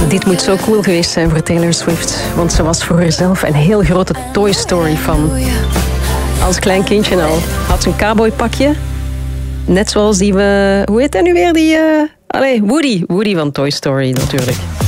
Dit moet zo cool geweest zijn voor Taylor Swift. Want ze was voor haarzelf een heel grote Toy Story fan. Als klein kindje al. Had ze een cowboypakje. Net zoals die we... Hoe heet dat nu weer? Woody. Woody van Toy Story natuurlijk.